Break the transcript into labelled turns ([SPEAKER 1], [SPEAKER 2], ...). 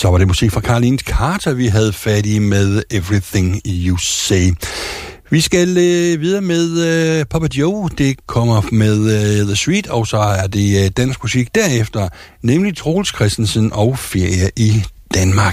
[SPEAKER 1] Så var det musik fra Caroline Carter, vi havde fat i med Everything You Say. Vi skal videre med Papa Joe. Det kommer med The Street, og så er det dansk musik derefter, nemlig Troels Christensen og Ferie i Danmark.